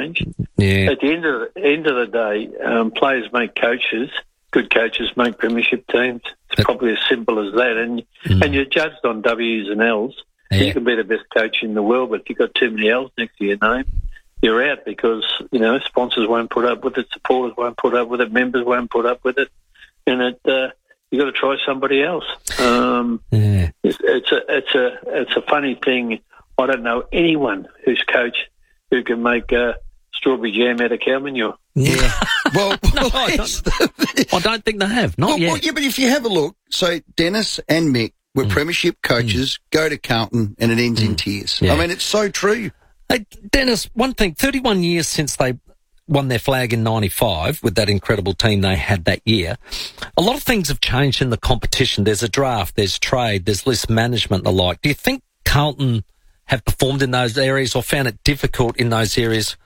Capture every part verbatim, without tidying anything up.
change. Yeah. At the end of the, end of the day, um, players make coaches. Good coaches make premiership teams. It's probably as simple as that. And mm. and you're judged on W's and L's. Yeah. You can be the best coach in the world, but if you've got too many L's next to your name, you're out because, you know, sponsors won't put up with it, supporters won't put up with it, members won't put up with it, and it uh, you've got to try somebody else. Um, yeah. it's, it's a it's a it's a funny thing. I don't know anyone who's coached who can make uh, strawberry jam out of cow manure. Yeah. Well, no, I, don't, I don't think they have. Not well, yet. Well, yeah, but if you have a look, so Dennis and Mick were mm. premiership coaches, mm. go to Carlton, and it ends mm. in tears. Yeah. I mean, it's so true. Hey, Dennis, one thing, thirty-one years since they won their flag in ninety-five with that incredible team they had that year, a lot of things have changed in the competition. There's a draft, there's trade, there's list management and the like. Do you think Carlton have performed in those areas or found it difficult in those areas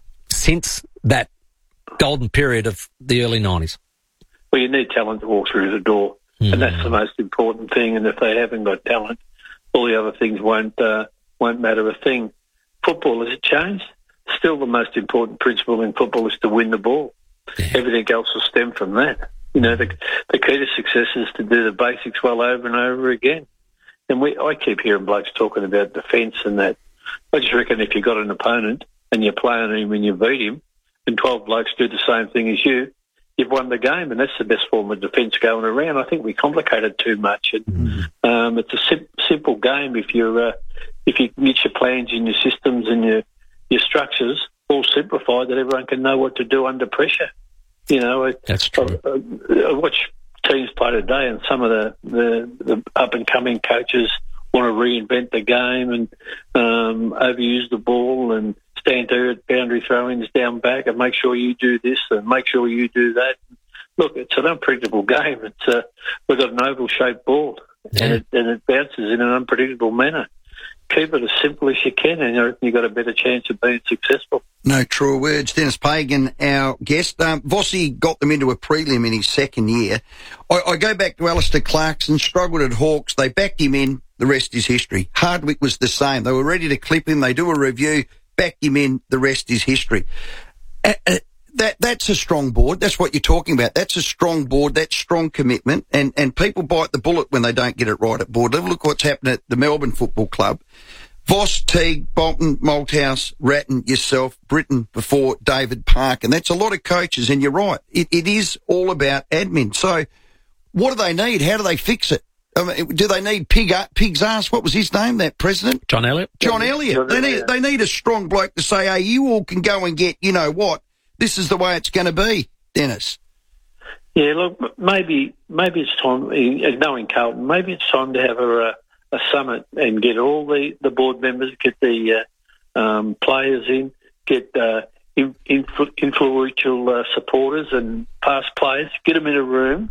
since that golden period of the early nineties? Well, you need talent to walk through the door, mm. and that's the most important thing. And if they haven't got talent, all the other things won't uh, won't matter a thing. Football, has it changed? Still the most important principle in football is to win the ball. Yeah. Everything else will stem from that. You know, the, the key to success is to do the basics well over and over again. And we, I keep hearing blokes talking about defence and that. I just reckon if you've got an opponent and you're playing him and you beat him, and twelve blokes do the same thing as you, you've won the game, and that's the best form of defence going around. I think we complicate it too much. And, mm-hmm. um, it's a sim- simple game if you're... Uh, If you get your plans and your systems and your your structures all simplified, that everyone can know what to do under pressure. You know, that's true. I, I, I watch teams play today, and some of the, the, the up and coming coaches want to reinvent the game and um, overuse the ball and stand there at boundary throw-ins down back and make sure you do this and make sure you do that. Look, it's an unpredictable game. It's uh, we've got an oval-shaped ball, yeah. and, it, and it bounces in an unpredictable manner. Keep it as simple as you can, and I reckon you've got a better chance of being successful. No true words. Dennis Pagan, our guest. Um, Vossi got them into a prelim in his second year. I, I go back to Alistair Clarkson, struggled at Hawks. They backed him in. The rest is history. Hardwick was the same. They were ready to clip him. They do a review, backed him in. The rest is history. Uh, uh, That that's a strong board. That's what you're talking about. That's a strong board. That's strong commitment. And and people bite the bullet when they don't get it right at board level. Look what's happened at the Melbourne Football Club. Voss, Teague, Bolton, Malthouse, Ratton, yourself, Britton before David Park. And that's a lot of coaches. And you're right. It, it is all about admin. So what do they need? How do they fix it? I mean, do they need pig, Pig's ass? What was his name, that president? John Elliott. John Elliott. John they need Elliott. they need a strong bloke to say, hey, you all can go and get, you know what? This is the way it's going to be, Dennis. Yeah, look, maybe maybe it's time, knowing Carlton, maybe it's time to have a, a summit and get all the, the board members, get the uh, um, players in, get uh, in, influ- influential uh, supporters and past players, get them in a room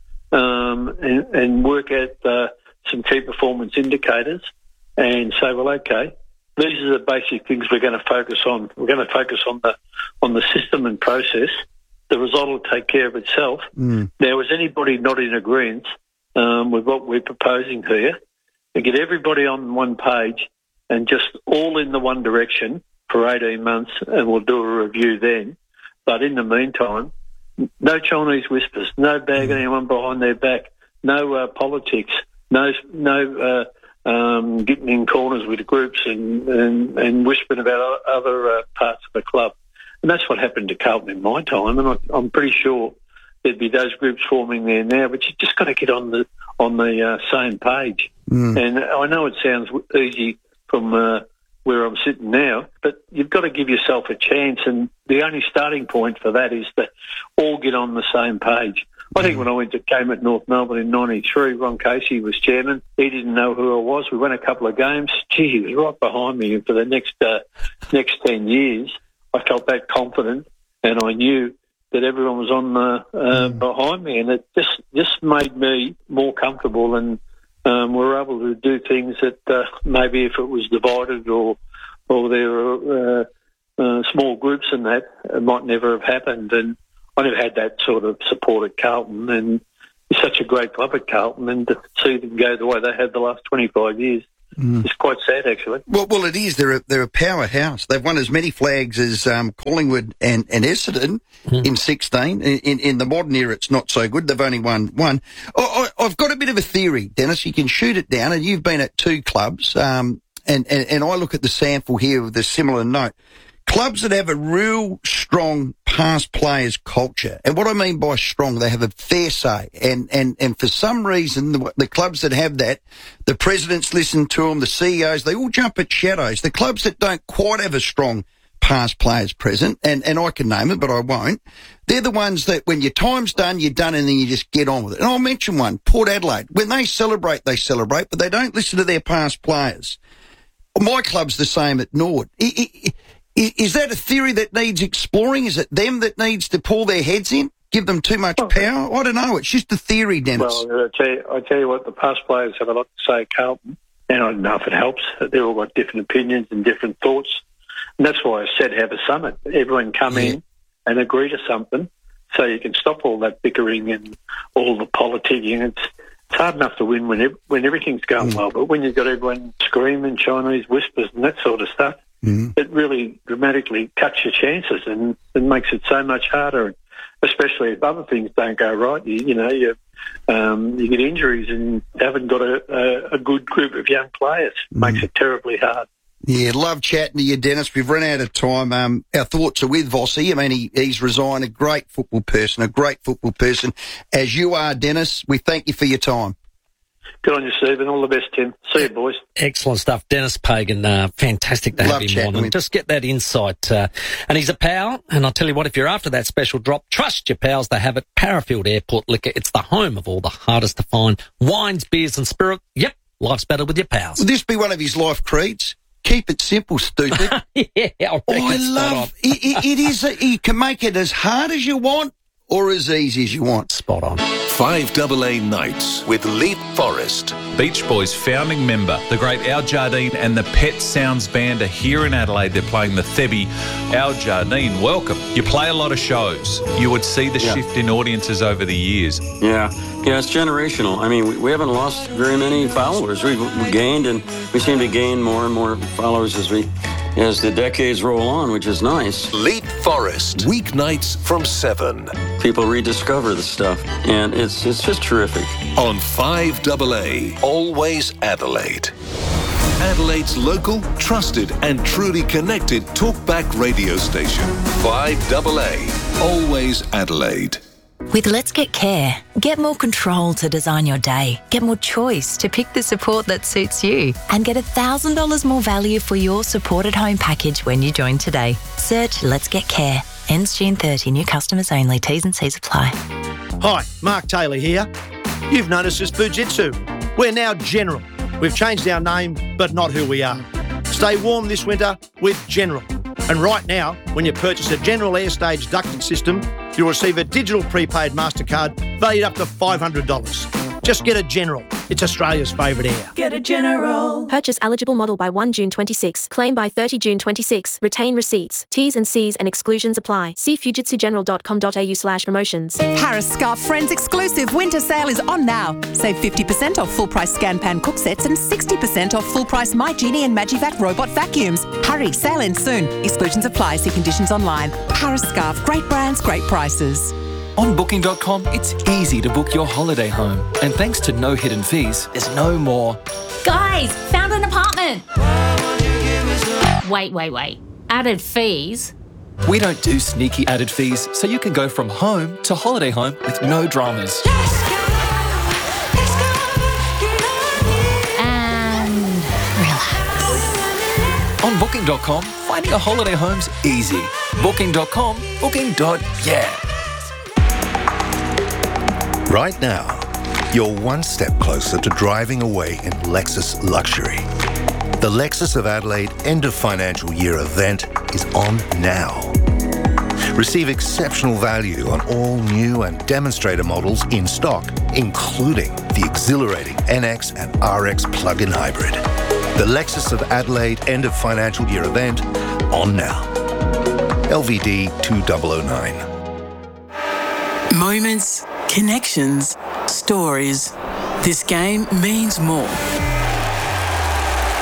um, and, and work out uh, some key performance indicators and say, well, okay, these are the basic things we're going to focus on. We're going to focus on the on the system and process. The result will take care of itself. Mm. Now, is anybody not in agreement um, with what we're proposing here? And get everybody on one page and just all in the one direction for eighteen months, and we'll do a review then. But in the meantime, no Chinese whispers, no bagging mm. anyone behind their back, no uh, politics, no no. Uh, Um, getting in corners with groups and, and, and whispering about other uh, parts of the club. And that's what happened to Carlton in my time, and I, I'm pretty sure there'd be those groups forming there now, but you've just got to get on the on the uh, same page. Mm. And I know it sounds easy from uh, where I'm sitting now, but you've got to give yourself a chance, and the only starting point for that is to all get on the same page. I think when I went to came at North Melbourne in ninety-three, Ron Casey was chairman. He didn't know who I was. We won a couple of games. Gee, he was right behind me. And for the next uh, next ten years, I felt that confident, and I knew that everyone was on the, uh, mm. behind me, and it just just made me more comfortable, and um, we were able to do things that uh, maybe if it was divided or or there were uh, uh, small groups and that, it might never have happened. And I never had that sort of support at Carlton, and it's such a great club at Carlton, and to see them go the way they had the last twenty-five years, Mm. It's quite sad, actually. Well, well, it is. They're a, they're a powerhouse. They've won as many flags as um, Collingwood and, and Essendon mm. in sixteen. In, in, in the modern era, it's not so good. They've only won one. I, I, I've got a bit of a theory, Dennis. You can shoot it down, and you've been at two clubs, um, and, and, and I look at the sample here with a similar note. Clubs that have a real strong past players culture. And what I mean by strong, they have a fair say. And, and, and for some reason, the, the clubs that have that, the presidents listen to them, the C E Os, they all jump at shadows. The clubs that don't quite have a strong past players present, and, and I can name it, but I won't, they're the ones that when your time's done, you're done, and then you just get on with it. And I'll mention one, Port Adelaide. When they celebrate, they celebrate, but they don't listen to their past players. My club's the same at Nord. It, it, Is that a theory that needs exploring? Is it them that needs to pull their heads in, give them too much power? I don't know. It's just a theory, Dennis. Well, I tell you, I tell you what, the past players have a lot to say at Carlton, and I don't know if it helps. They've all got different opinions and different thoughts, and that's why I said have a summit. Everyone come yeah. in and agree to something, so you can stop all that bickering and all the politicking. It's it's hard enough to win when it, when everything's going mm. well, but when you've got everyone screaming Chinese whispers and that sort of stuff. Mm. It really dramatically cuts your chances and, and makes it so much harder, especially if other things don't go right. You, you know, you um, you get injuries and haven't got a, a, a good group of young players. It mm. makes it terribly hard. Yeah, love chatting to you, Dennis. We've run out of time. Um, our thoughts are with Vossi. I mean, he, he's resigned, a great football person, a great football person, as you are, Dennis. We thank you for your time. Good on you, Stephen. All the best, Tim. See you, boys. Excellent stuff. Dennis Pagan, uh, fantastic to have Love him on. And just get that insight. Uh, and he's a pal. And I'll tell you what, if you're after that special drop, trust your pals. They have it. Parafield Airport Liquor. It's the home of all the hardest to find wines, beers and spirit. Yep, life's better with your pals. Would this be one of his life creeds? Keep it simple, stupid. yeah, I, oh, I love it, it. It is. A, you can make it as hard as you want or as easy as you want. Spot on. five A A Nights with Leap Forest. Beach Boys founding member, the great Al Jardine and the Pet Sounds Band are here in Adelaide. They're playing the Thebby. Al Jardine, welcome. You play a lot of shows. You would see the yeah. shift in audiences over the years. Yeah, yeah, it's generational. I mean, we, we haven't lost very many followers. We've we gained, and we seem to gain more and more followers as we as the decades roll on, which is nice. Leap Forest, weeknights from seven. People rediscover the stuff, and it's it's just terrific. On five A A, always Adelaide. Adelaide's local, trusted and truly connected talkback radio station. five A A, always Adelaide. With Let's Get Care, get more control to design your day, get more choice to pick the support that suits you, and get one thousand dollars more value for your supported home package when you join today. Search Let's Get Care. Ends June thirtieth. New customers only. T's and C's apply. Hi, Mark Taylor here. You've noticed us Fujitsu. We're now General. We've changed our name, but not who we are. Stay warm this winter with General. And right now, when you purchase a General Airstage ducting system, you'll receive a digital prepaid MasterCard valued up to five hundred dollars. Just get a General. It's Australia's favourite air. Get a General. Purchase eligible model by first June twenty-six. Claim by thirtieth June twenty-six. Retain receipts. T's and C's and exclusions apply. See fujitsugeneral dot com dot a u slash promotions. Harris Scarf Friends exclusive winter sale is on now. Save fifty percent off full price Scan Pan cook sets and sixty percent off full price My Genie and Magivac robot vacuums. Hurry, sale ends soon. Exclusions apply. See conditions online. Harris Scarf, great brands, great prices. On Booking dot com, it's easy to book your holiday home. And thanks to no hidden fees, there's no more. Guys, found an apartment. Wait, wait, wait. Added fees? We don't do sneaky added fees, so you can go from home to holiday home with no dramas. And relax. On Booking dot com, finding a holiday home's easy. Booking dot com, booking. Yeah. Right now, you're one step closer to driving away in Lexus luxury. The Lexus of Adelaide end of financial year event is on now. Receive exceptional value on all new and demonstrator models in stock, including the exhilarating N X and R X plug-in hybrid. The Lexus of Adelaide end of financial year event on now. L V D two thousand nine. Moments, connections, stories. This game means more.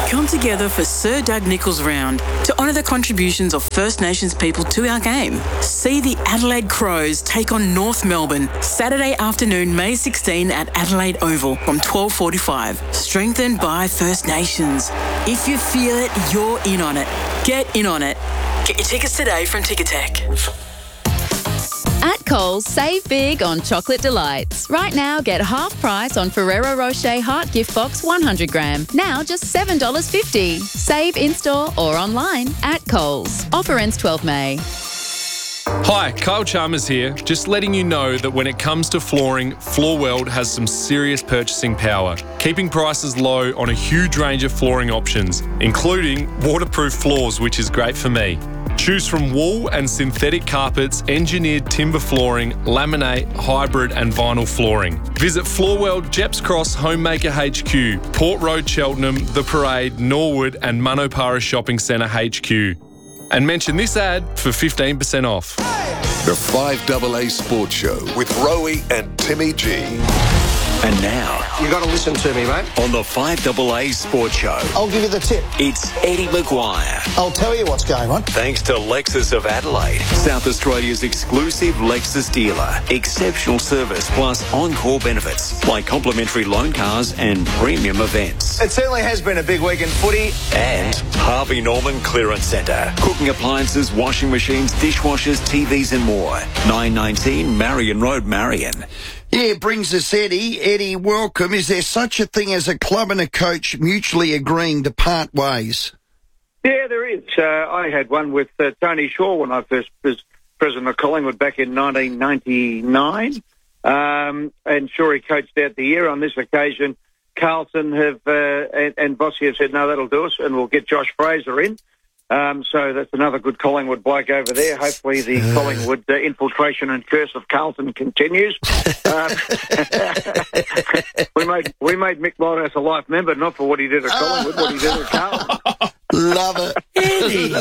Come together for Sir Doug Nicholls Round to honour the contributions of First Nations people to our game. See the Adelaide Crows take on North Melbourne Saturday afternoon, May sixteenth at Adelaide Oval from twelve forty-five. Strengthened by First Nations. If you feel it, you're in on it. Get in on it. Get your tickets today from Ticketek. At Coles, save big on chocolate delights. Right now, get half price on Ferrero Rocher Heart Gift Box one hundred gram. Now just seven dollars fifty. Save in-store or online at Coles. Offer ends twelfth of May. Hi, Kyle Chalmers here. Just letting you know that when it comes to flooring, Floorworld has some serious purchasing power, keeping prices low on a huge range of flooring options, including waterproof floors, which is great for me. Choose from wool and synthetic carpets, engineered timber flooring, laminate, hybrid and vinyl flooring. Visit Floorworld, Jeps Cross, Homemaker H Q, Port Road, Cheltenham, The Parade, Norwood and Manopara Shopping Centre H Q. And mention this ad for fifteen percent off. The five A A Sports Show with Rowie and Timmy G. And now, you got to listen to me, mate. On the five A A Sports Show, I'll give you the tip. It's Eddie McGuire. I'll tell you what's going on. Thanks to Lexus of Adelaide, South Australia's exclusive Lexus dealer. Exceptional service plus encore benefits like complimentary loan cars and premium events. It certainly has been a big week in footy. And Harvey Norman Clearance Centre. Cooking appliances, washing machines, dishwashers, T Vs and more. nine nineteen Marion Road, Marion. Yeah, it brings us Eddie. Eddie, welcome. Is there such a thing as a club and a coach mutually agreeing to part ways? Yeah, there is. Uh, I had one with uh, Tony Shaw when I first was president of Collingwood back in nineteen ninety-nine. Um, and sure, he coached out the year. On this occasion, Carlton have uh, and, and Bossy have said, no, that'll do us, and we'll get Josh Fraser in. Um, so that's another good Collingwood bloke over there. Hopefully the uh. Collingwood uh, infiltration and curse of Carlton continues. um, we made we made Mick Morehouse a life member, not for what he did at Collingwood, what he did at Carlton. Love it. Eddie.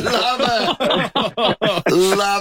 Love it. Love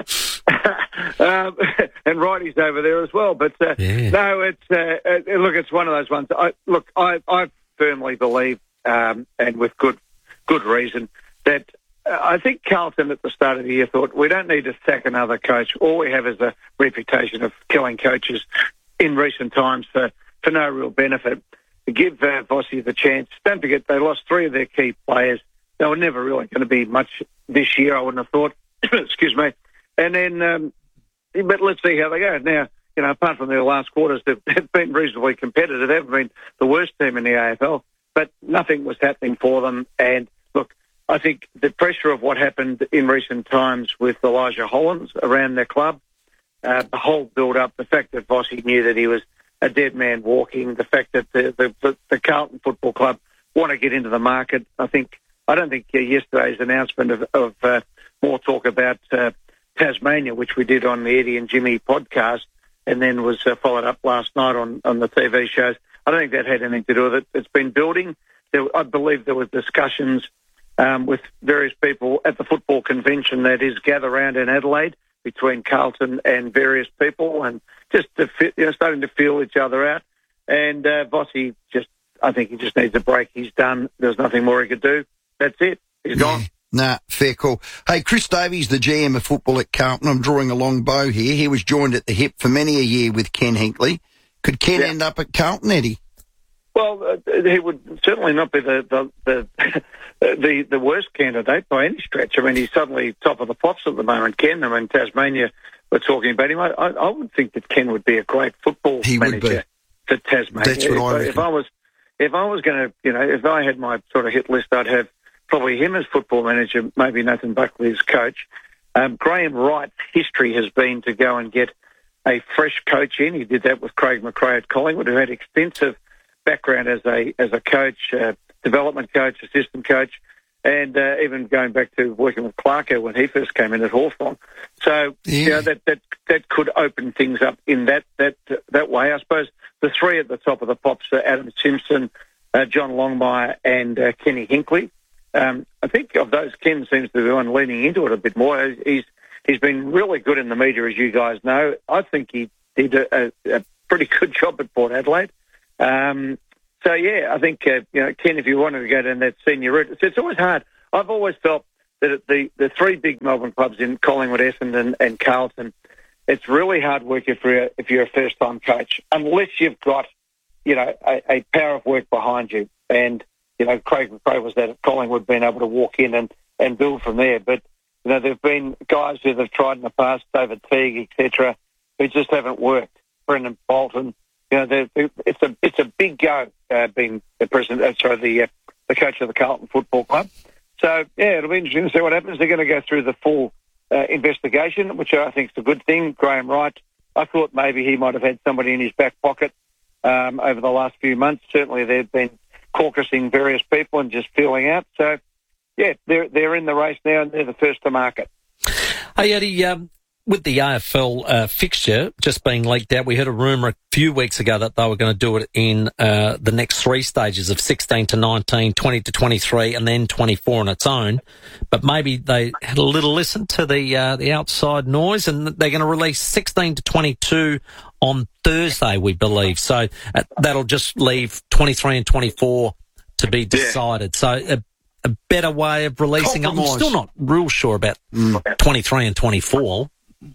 it. um, and Righty's over there as well. But uh, yeah. no, it's uh, uh, look, it's one of those ones. I, look, I, I firmly believe, um, and with good good reason, that uh, I think Carlton at the start of the year thought, we don't need to sack another coach. All we have is a reputation of killing coaches in recent times for, for no real benefit. Give uh, Vossi the chance. Don't forget, they lost three of their key players. They were never really going to be much this year, I wouldn't have thought. Excuse me. And then, um, but let's see how they go. Now, you know, apart from their last quarters, they've, they've been reasonably competitive. They haven't been the worst team in the A F L, but nothing was happening for them. And look, I think the pressure of what happened in recent times with Elijah Hollands around their club, uh, the whole build-up, the fact that Vossi knew that he was a dead man walking, the fact that the, the, the, the Carlton Football Club want to get into the market. I think I don't think uh, yesterday's announcement of, of uh, more talk about uh, Tasmania, which we did on the Eddie and Jimmy podcast, and then was uh, followed up last night on, on the T V shows. I don't think that had anything to do with it. It's been building. There, I believe there were discussions Um, with various people at the football convention that is gather around in Adelaide between Carlton and various people, and just to fit, you know, starting to feel each other out. And uh, Vossi just, I think he just needs a break. He's done. There's nothing more he could do. That's it. He's yeah. gone. Nah, fair call. Hey, Chris Davies, the G M of football at Carlton. I'm drawing a long bow here. He was joined at the hip for many a year with Ken Hinkley. Could Ken yeah. end up at Carlton, Eddie? Well, uh, he would certainly not be the the, the the the worst candidate by any stretch. I mean, he's suddenly top of the pops at the moment, Ken. I mean, Tasmania, we're talking about him. I, I, I would think that Ken would be a great football he manager for Tasmania. That's what if, I reckon. If I was, if I was going to, you know, if I had my sort of hit list, I'd have probably him as football manager, maybe Nathan Buckley as coach. Um, Graham Wright's history has been to go and get a fresh coach in. He did that with Craig McRae at Collingwood, who had extensive background as a as a coach, uh, development coach, assistant coach, and uh, even going back to working with Clarko when he first came in at Hawthorn. So yeah. you know, that, that that could open things up in that that that way. I suppose the three at the top of the pops are Adam Simpson, uh, John Longmire, and uh, Kenny Hinkley. Um, I think of those, Ken seems to be the one leaning into it a bit more. He's he's been really good in the media, as you guys know. I think he did a, a pretty good job at Port Adelaide. Um, so yeah, I think uh, you know, Ken, if you wanted to go down that senior route, it's, it's always hard. I've always felt that the the three big Melbourne clubs in Collingwood, Essendon, and Carlton, it's really hard work if you're if you're a first time coach, unless you've got you know a, a power of work behind you. And you know, Craig McRae was that at Collingwood, being able to walk in and, and build from there. But you know, there've been guys who have tried in the past, David Teague, et cetera, who just haven't worked. Brendan Bolton, you know, they're, they're, it's a it's a big go uh, being the president, uh, sorry, the uh, the coach of the Carlton Football Club. So yeah, it'll be interesting to see what happens. They're going to go through the full uh, investigation, which I think is a good thing. Graham Wright, I thought maybe he might have had somebody in his back pocket um, over the last few months. Certainly, they've been caucusing various people and just feeling out. So yeah, they're they're in the race now, and they're the first to market. Hey Eddie, um, with the A F L uh, fixture just being leaked out, we heard a rumour a few weeks ago that they were going to do it in uh, the next three stages of sixteen to nineteen, twenty to twenty-three, and then twenty-four on its own. But maybe they had a little listen to the uh, the outside noise, and they're going to release sixteen to twenty-two on Thursday, we believe. So uh, that'll just leave twenty-three and twenty-four to be decided. Yeah. So a, a better way of releasing it. I'm still not real sure about mm. twenty-three and twenty-four.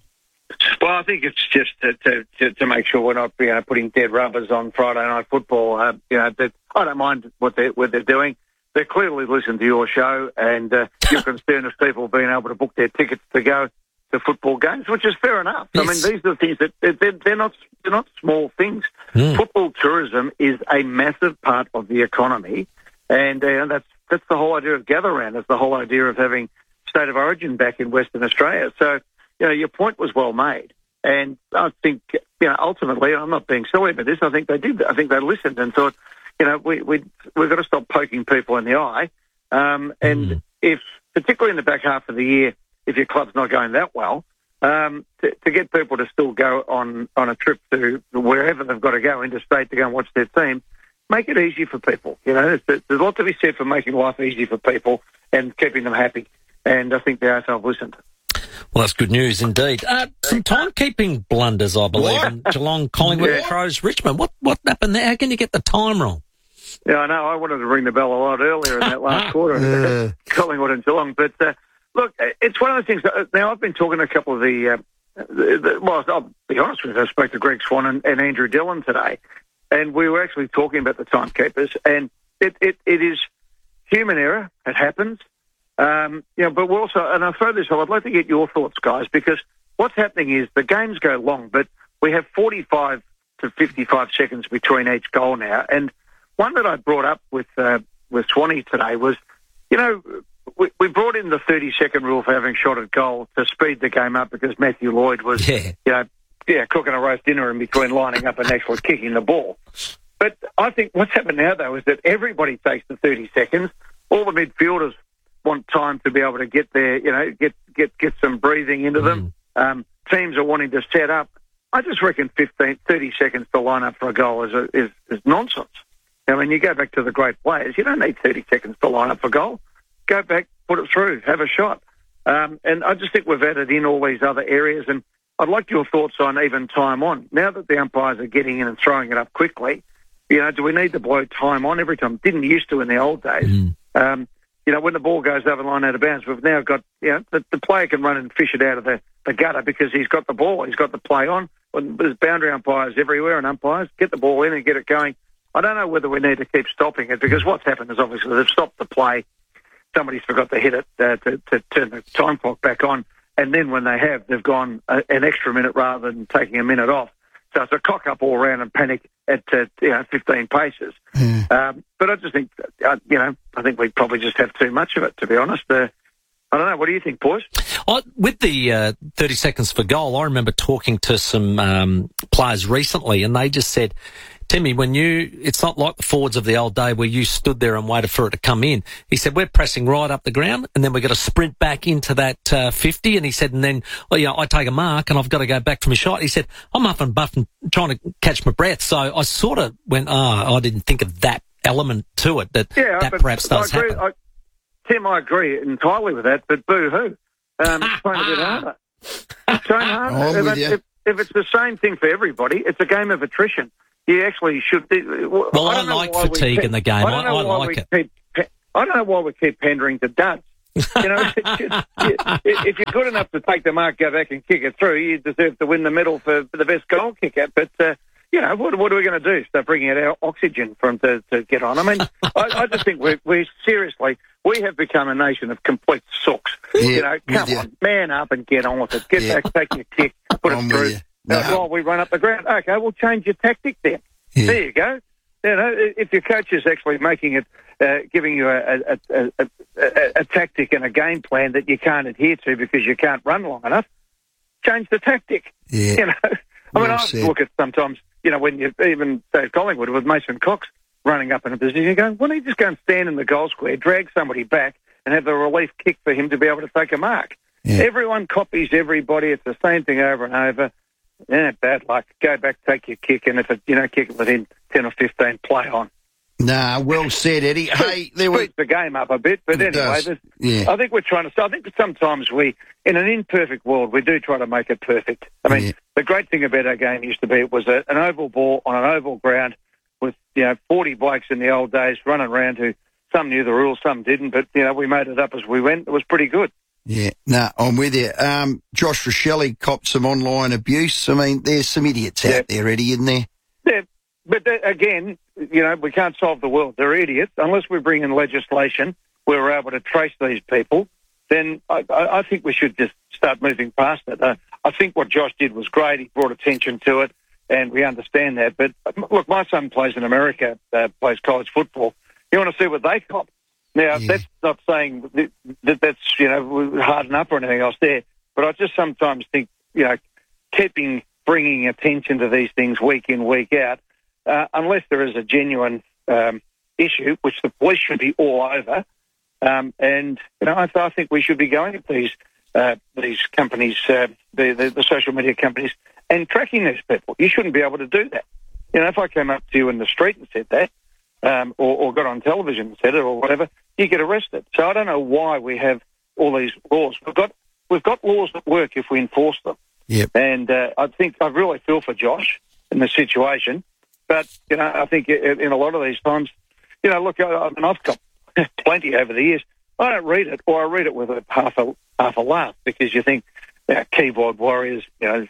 Well, I think it's just to, to, to, to make sure we're not you know, putting dead rubbers on Friday Night Football. Uh, you know, that I don't mind what they're, what they're doing. They clearly listen to your show, and uh, you're concerned of people being able to book their tickets to go to football games, which is fair enough. Yes. I mean, these are the things that they're, they're not they're not small things. Mm. Football tourism is a massive part of the economy, and uh, that's that's the whole idea of Gather Round. It's the whole idea of having State of Origin back in Western Australia. So. You know, your point was well made, and I think you know ultimately, I'm not being silly about this. I think they did. I think they listened and thought, you know, we we we've got to stop poking people in the eye. Um, and mm. if, particularly in the back half of the year, if your club's not going that well, um, to, to get people to still go on on a trip to wherever they've got to go interstate to go and watch their team, make it easy for people. You know, there's, there's a lot to be said for making life easy for people and keeping them happy. And I think the A F L listened. Well, that's good news indeed. Uh, some timekeeping blunders, I believe, what? in Geelong, Collingwood, yeah. Crows, Richmond. What what happened there? How can you get the time wrong? Yeah, I know. I wanted to ring the bell a lot earlier in that last quarter, yeah. Collingwood and Geelong. But uh, look, it's one of those things. Uh, now, I've been talking to a couple of the, uh, the, the well, I'll be honest with you, I spoke to Greg Swan and, and Andrew Dillon today, and we were actually talking about the timekeepers, and it, it, it is human error. It happens. Um, you know, but we're also, and I'll throw this up, I'd like to get your thoughts, guys, because what's happening is the games go long, but we have forty-five to fifty-five seconds between each goal now. And one that I brought up with uh, with Swanee today was, you know, we, we brought in the thirty-second rule for having shot at goal to speed the game up because Matthew Lloyd was, yeah. you know, yeah, cooking a roast dinner in between lining up and actually kicking the ball. But I think what's happened now, though, is that everybody takes the thirty seconds. All the midfielders want time to be able to get there, you know, get get, get some breathing into them. Mm. Um, teams are wanting to set up. I just reckon fifteen, thirty seconds to line up for a goal is, a, is is nonsense. I mean, you go back to the great players, you don't need thirty seconds to line up for a goal. Go back, put it through, have a shot. Um, and I just think we've added in all these other areas, and I'd like your thoughts on even time on. Now that the umpires are getting in and throwing it up quickly, you know, do we need to blow time on every time? Didn't used to in the old days. Mm. Um, You know, when the ball goes over the line out of bounds, we've now got, you know, the, the player can run and fish it out of the, the gutter because he's got the ball. He's got the play on. When there's boundary umpires everywhere and umpires, get the ball in and get it going. I don't know whether we need to keep stopping it because what's happened is obviously they've stopped the play. Somebody's forgot to hit it uh, to, to turn the time clock back on. And then when they have, they've gone a, an extra minute rather than taking a minute off. So it's a cock up all around and panic at uh, you know, fifteen paces. Mm. Um, but I just think, uh, you know, I think we probably just have too much of it, to be honest. Uh, I don't know. What do you think, boys? Oh, with the uh, thirty seconds for goal, I remember talking to some um, players recently, and they just said, Timmy, when you, it's not like the forwards of the old day where you stood there and waited for it to come in. He said, we're pressing right up the ground and then we've got to sprint back into that uh, fifty. And he said, and then, well, you know, I take a mark and I've got to go back for my shot. He said, I'm up and buff and trying to catch my breath. So I sort of went, ah, oh, I didn't think of that element to it, that yeah, that perhaps does I agree, happen. I, Tim, I agree entirely with that, but boo-hoo. Um, train a bit harder. Train harder. I'm if, with you. If, if it's the same thing for everybody, it's a game of attrition. you actually should. Well, I, I don't like fatigue keep, in the game. I, I, I like it. Keep, I don't know why we keep pandering to duds. You know, if you're good enough to take the mark, go back and kick it through, you deserve to win the medal for, for the best goal kicker. But, uh, you know, what, what are we going to do? Start bringing out our oxygen for them to, to get on? I mean, I, I just think we're, we're seriously, we have become a nation of complete sooks. Yeah, you know, come you. on, man up and get on with it. Get Yeah. back, take your kick, put I'm it with through. you. Uh, No. while we run up the ground. Okay, we'll change your tactic then. Yeah. There you go. You know, if your coach is actually making it, uh, giving you a, a, a, a, a, a tactic and a game plan that you can't adhere to because you can't run long enough, change the tactic. Yeah. You know, I Well mean, I said. look at sometimes, you know, when you even say Collingwood with Mason Cox running up in a position, you go, why don't you just go and stand in the goal square, drag somebody back, and have the relief kick for him to be able to take a mark? Yeah. Everyone copies everybody. It's the same thing over and over. Yeah, bad luck. Go back, take your kick, and if it, you don't kick it within ten or fifteen, play on. Nah, well said, Eddie. Hey, there was Speeds the game up a bit, but It anyway, does. there's- Yeah. I think we're trying to. I think sometimes we, in an imperfect world, we do try to make it perfect. I mean, Yeah. the great thing about our game used to be it was a, an oval ball on an oval ground with you know forty blokes in the old days running around who some knew the rules, some didn't, but you know we made it up as we went. It was pretty good. Yeah, no, I'm with you. Um, Josh Rochelle copped some online abuse. I mean, there's some idiots Yeah. out there, Eddie, isn't there? Yeah, but that, again, you know, we can't solve the world. They're idiots. Unless we bring in legislation where we're able to trace these people, then I, I, I think we should just start moving past it. Uh, I think what Josh did was great. He brought attention to it, and we understand that. But, look, my son plays in America, uh, plays college football. You want to see what they cop? Now, Yeah. that's not saying that, that that's, you know, hard enough or anything else there, but I just sometimes think, you know, keeping, bringing attention to these things week in, week out, uh, unless there is a genuine um, issue, which the police should be all over, um, and, you know, I, I think we should be going at these uh, these companies, uh, the, the, the social media companies, and tracking these people. You shouldn't be able to do that. You know, if I came up to you in the street and said that, um, or, or got on television and said it or whatever, you get arrested. So I don't know why we have all these laws. We've got we've got laws that work if we enforce them. Yep. And uh, I think I really feel for Josh in this situation. But, you know, I think in in a lot of these times, you know, look, I, I mean, I've got plenty over the years. I don't read it, or I read it with a half a half a laugh because you think, you know, keyboard warriors, you know,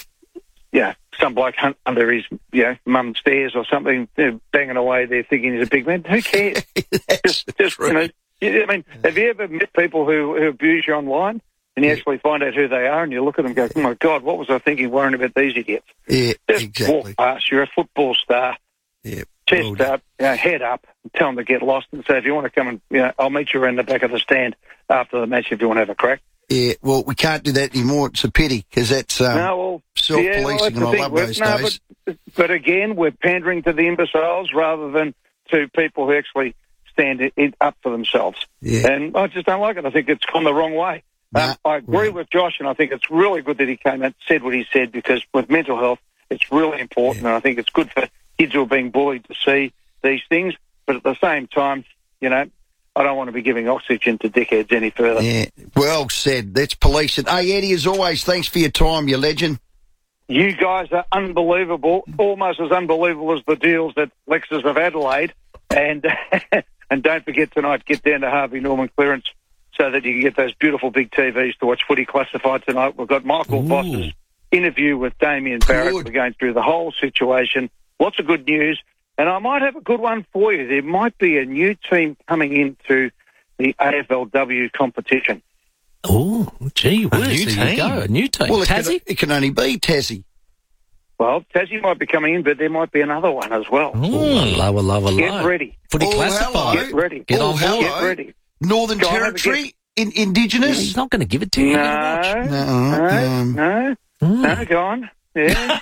yeah, some bloke hunt under his, you know, mum's stairs or something, you know, banging away there thinking he's a big man. Who cares? just, just you know, I mean, have you ever met people who, who abuse you online and you actually find out who they are and you look at them and go, oh, my God, what was I thinking worrying about these idiots? Yeah, Just exactly. walk past. You're a football star. Yeah, Chest up, you know, head up, and tell them to get lost and say, if you want to come and, you know, I'll meet you around the back of the stand after the match if you want to have a crack. Yeah, well, we can't do that anymore. It's a pity because that's um, no, well, self-policing, yeah, well, that's and the I thing. love We're- those no, days. But, but again, we're pandering to the imbeciles rather than to people who actually stand it, it up for themselves. Yeah. And I just don't like it. I think it's gone the wrong way. Nah, um, I agree right. with Josh, and I think it's really good that he came out and said what he said because with mental health, it's really important, Yeah. and I think it's good for kids who are being bullied to see these things. But at the same time, you know, I don't want to be giving oxygen to dickheads any further. Yeah, well said. Let's police it. Hey, Eddie, as always, thanks for your time, you legend. You guys are unbelievable, almost as unbelievable as the deals at Lexus of Adelaide. And and don't forget tonight, get down to Harvey Norman Clearance so that you can get those beautiful big T Vs to watch Footy Classified tonight. We've got Michael Ooh. Voss's interview with Damien Barrett. Good. We're going through the whole situation. Lots of good news. And I might have a good one for you. There might be a new team coming into the A F L W competition. Oh, gee whiz, new there you team. go, a new team. Well, it can, Tassie? it can only be Tassie. Well, Tassie might be coming in, but there might be another one as well. Oh, lower, lower, Get lower. ready. Footy Oh, classified. hello. Get ready. Get Oh, on hello. board. Get ready. Northern Go on, have a Territory, in, Indigenous. He's not going to give it to you. No, You're gonna watch. No, no, um, no, no, go on. Yeah.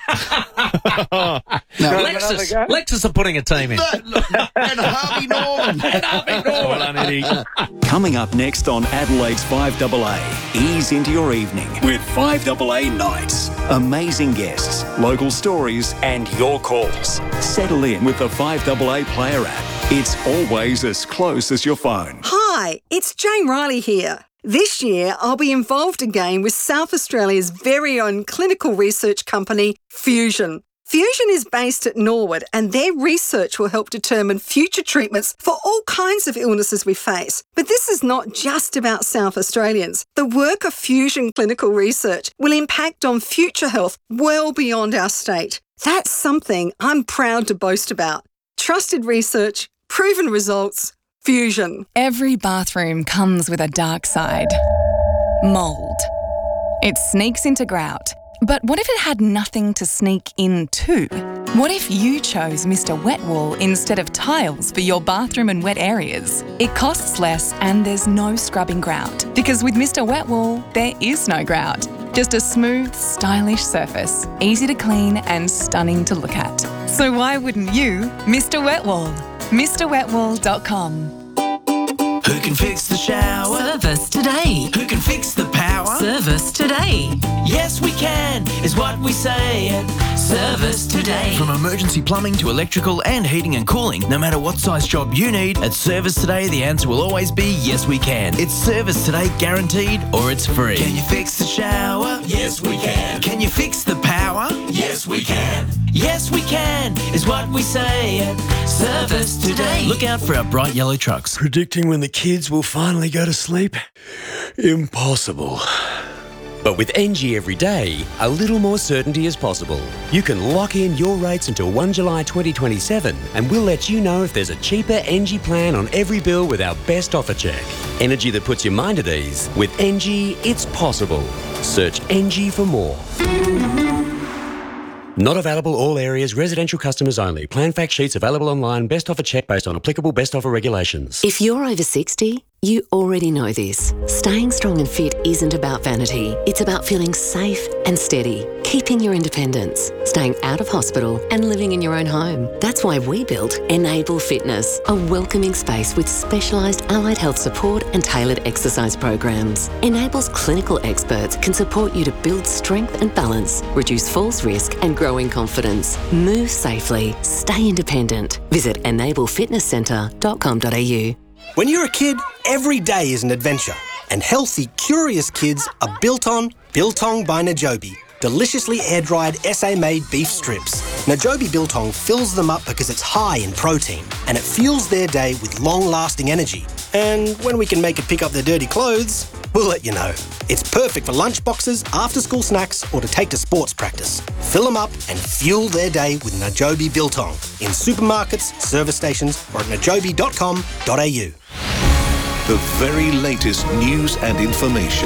No. Lexus, Another go? Lexus are putting a team in. and Harvey Norman. Well done, Eddie. Coming up next on Adelaide's five A A, ease into your evening with five A A Nights. Amazing guests, local stories, and your calls. Settle in with the five A A Player app. It's always as close as your phone. Hi, it's Jane Riley here. This year, I'll be involved again with South Australia's very own clinical research company, Fusion. Fusion is based at Norwood, and their research will help determine future treatments for all kinds of illnesses we face. But this is not just about South Australians. The work of Fusion Clinical Research will impact on future health well beyond our state. That's something I'm proud to boast about. Trusted research, proven results, Fusion. Every bathroom comes with a dark side. Mould. It sneaks into grout. But what if it had nothing to sneak into? What if you chose Mister Wet Wall instead of tiles for your bathroom and wet areas? It costs less and there's no scrubbing grout. Because with Mister Wet Wall, there is no grout. Just a smooth, stylish surface, easy to clean and stunning to look at. So why wouldn't you Mister Wet Wall? Mr Wet Wall dot com. Who can fix the shower? Service today. Who can fix the power? Service today. Yes, we can, is what we say at Service Today. From emergency plumbing to electrical and heating and cooling, no matter what size job you need, at Service Today, the answer will always be yes, we can. It's Service Today guaranteed or it's free. Can you fix the shower? Yes, we can. Can you fix the power? Yes, we can. Yes, we can, is what we say at Service Today. Look out for our bright yellow trucks. Predicting when the kids will finally go to sleep? Impossible. But with N G Everyday, a little more certainty is possible. You can lock in your rates until first July twenty twenty-seven, and we'll let you know if there's a cheaper N G plan on every bill with our best offer check. Energy that puts your mind at ease. With N G, it's possible. Search N G for more. Not available all areas, residential customers only. Plan fact sheets available online. Best offer check based on applicable best offer regulations. If you're over sixty, you already know this. Staying strong and fit isn't about vanity. It's about feeling safe and steady, keeping your independence, staying out of hospital and living in your own home. That's why we built Enable Fitness, a welcoming space with specialised allied health support and tailored exercise programs. Enable's clinical experts can support you to build strength and balance, reduce falls risk and growing confidence. Move safely, stay independent. Visit enable fitness centre dot com dot a u. When you're a kid, every day is an adventure. And healthy, curious kids are built on Biltong by Najobi. Deliciously air-dried S A-made beef strips. Najobi Biltong fills them up because it's high in protein and it fuels their day with long-lasting energy. And when we can make it pick up their dirty clothes, we'll let you know. It's perfect for lunch boxes, after-school snacks or to take to sports practice. Fill them up and fuel their day with Najobi Biltong in supermarkets, service stations or at najobi dot com dot a u. The very latest news and information.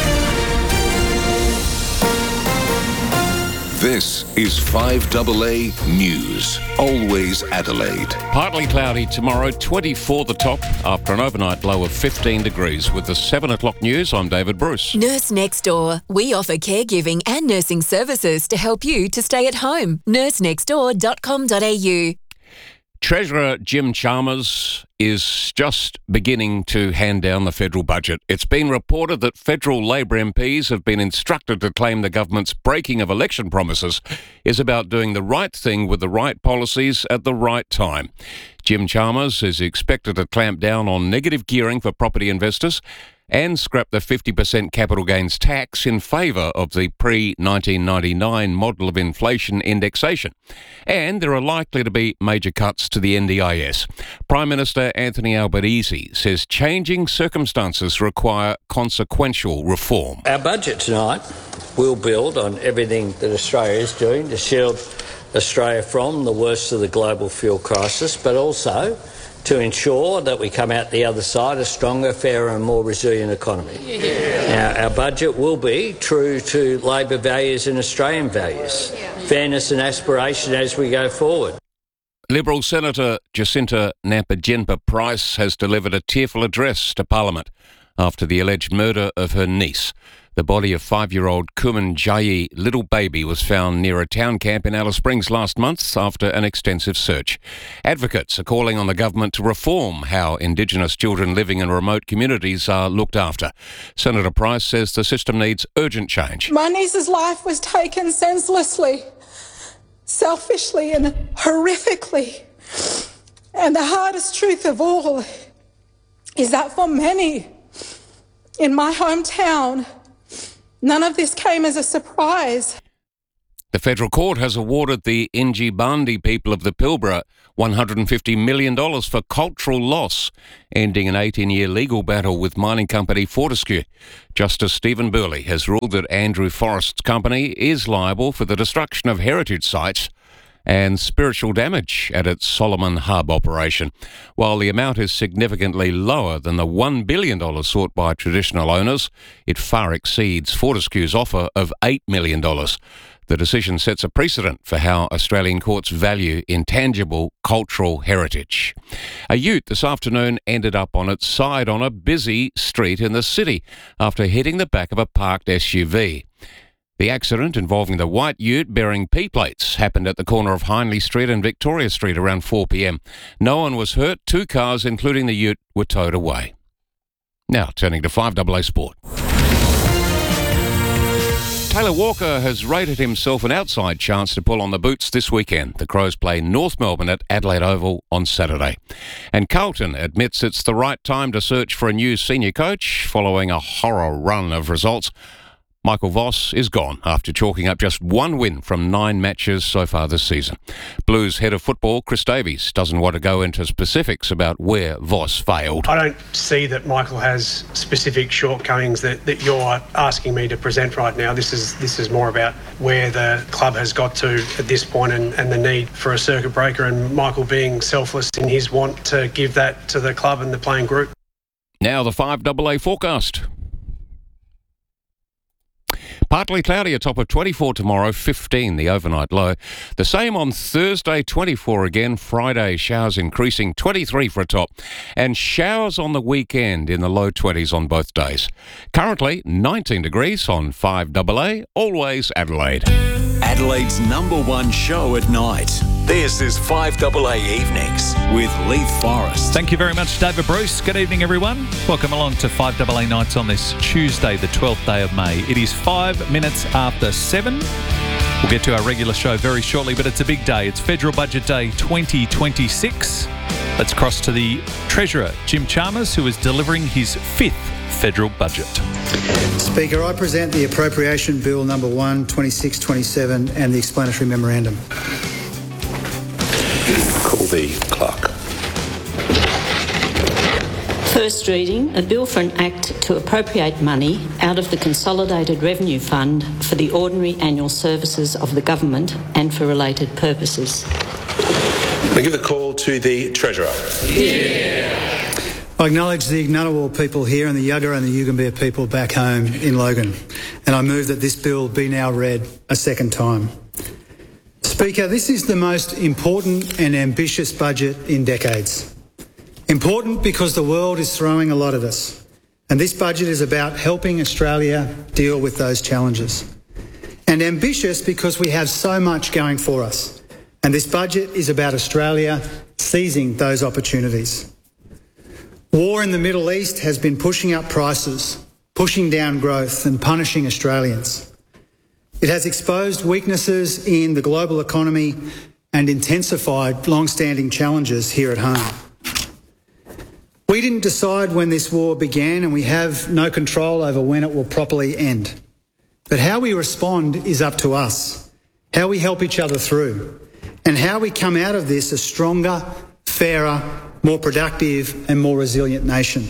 This is five A A News. Always Adelaide. Partly cloudy tomorrow, twenty-four the top, after an overnight low of fifteen degrees. With the seven o'clock news, I'm David Bruce. Nurse Next Door. We offer caregiving and nursing services to help you to stay at home. nurse next door dot com dot a u. Treasurer Jim Chalmers is just beginning to hand down the federal budget. It's been reported that federal Labor M Ps have been instructed to claim the government's breaking of election promises is about doing the right thing with the right policies at the right time. Jim Chalmers is expected to clamp down on negative gearing for property investors and scrap the fifty percent capital gains tax in favour of the pre nineteen ninety-nine model of inflation indexation. And there are likely to be major cuts to the N D I S. Prime Minister Anthony Albanese says changing circumstances require consequential reform. Our budget tonight will build on everything that Australia is doing to shield Australia from the worst of the global fuel crisis, but also to ensure that we come out the other side a stronger, fairer and more resilient economy. Yeah. Now, our budget will be true to Labor values and Australian values, yeah. fairness and aspiration as we go forward. Liberal Senator Jacinta Nampijinpa-Price has delivered a tearful address to Parliament after the alleged murder of her niece. The body of five-year-old Kumanjayi Little Baby was found near a town camp in Alice Springs last month after an extensive search. Advocates are calling on the government to reform how Indigenous children living in remote communities are looked after. Senator Price says the system needs urgent change. My niece's life was taken senselessly, selfishly and horrifically. And the hardest truth of all is that for many in my hometown, none of this came as a surprise. The federal court has awarded the Ngibandi people of the Pilbara one hundred fifty million dollars for cultural loss, ending an eighteen-year legal battle with mining company Fortescue. Justice Stephen Burley has ruled that Andrew Forrest's company is liable for the destruction of heritage sites and spiritual damage at its Solomon Hub operation. While the amount is significantly lower than the one billion dollars sought by traditional owners, it far exceeds Fortescue's offer of eight million dollars. The decision sets a precedent for how Australian courts value intangible cultural heritage. A ute this afternoon ended up on its side on a busy street in the city after hitting the back of a parked S U V. The accident, involving the white ute bearing P plates, happened at the corner of Hindley Street and Victoria Street around four p m. No one was hurt. Two cars, including the ute, were towed away. Now, turning to five double A Sport. Taylor Walker has rated himself an outside chance to pull on the boots this weekend. The Crows play North Melbourne at Adelaide Oval on Saturday. And Carlton admits it's the right time to search for a new senior coach following a horror run of results. Michael Voss is gone after chalking up just one win from nine matches so far this season. Blues head of football, Chris Davies, doesn't want to go into specifics about where Voss failed. I don't see that Michael has specific shortcomings that, that you're asking me to present right now. This is this is more about where the club has got to at this point and, and the need for a circuit breaker, and Michael being selfless in his want to give that to the club and the playing group. Now the five double A forecast. Partly cloudy, a top of twenty-four tomorrow, fifteen the overnight low. The same on Thursday, twenty-four again. Friday, showers increasing, twenty-three for a top. And showers on the weekend in the low twenties on both days. Currently, nineteen degrees on five double A, always Adelaide. Adelaide's number one show at night. This is five double A Evenings with Leith Forrest. Thank you very much, David Bruce. Good evening, everyone. Welcome along to five double A Nights on this Tuesday, the twelfth day of May. It is five minutes after seven. We'll get to our regular show very shortly, but it's a big day. It's Federal Budget Day twenty twenty-six. Let's cross to the Treasurer, Jim Chalmers, who is delivering his fifth federal budget. Speaker, I present the Appropriation Bill number one, twenty-six twenty-seven and the explanatory memorandum. Call the clerk. First reading, a bill for an act to appropriate money out of the Consolidated Revenue Fund for the ordinary annual services of the government and for related purposes. I give the call to the Treasurer. Yeah. I acknowledge the Ngunnawal people here and the Yugara and the Yugambeh people back home in Logan, and I move that this bill be now read a second time. Speaker, this is the most important and ambitious budget in decades. Important because the world is throwing a lot at us, and this budget is about helping Australia deal with those challenges. And ambitious because we have so much going for us, and this budget is about Australia seizing those opportunities. War in the Middle East has been pushing up prices, pushing down growth and punishing Australians. It has exposed weaknesses in the global economy and intensified long-standing challenges here at home. We didn't decide when this war began, and we have no control over when it will properly end. But how we respond is up to us, how we help each other through, and how we come out of this a stronger, fairer, more productive and more resilient nation.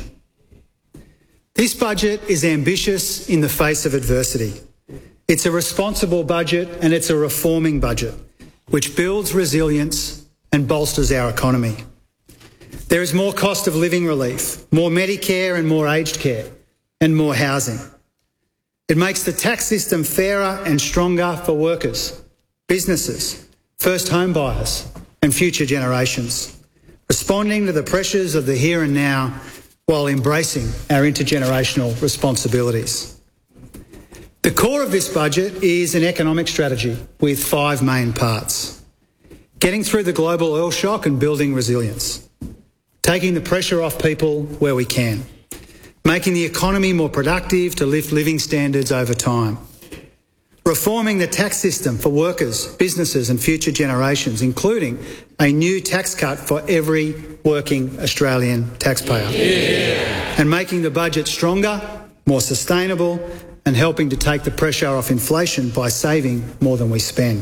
This budget is ambitious in the face of adversity. It's a responsible budget and it's a reforming budget which builds resilience and bolsters our economy. There is more cost of living relief, more Medicare and more aged care, and more housing. It makes the tax system fairer and stronger for workers, businesses, first home buyers and future generations, responding to the pressures of the here and now while embracing our intergenerational responsibilities. The core of this budget is an economic strategy with five main parts. Getting through the global oil shock and building resilience. Taking the pressure off people where we can. Making the economy more productive to lift living standards over time. Reforming the tax system for workers, businesses and future generations, including a new tax cut for every working Australian taxpayer. Yeah. And making the budget stronger, more sustainable and helping to take the pressure off inflation by saving more than we spend.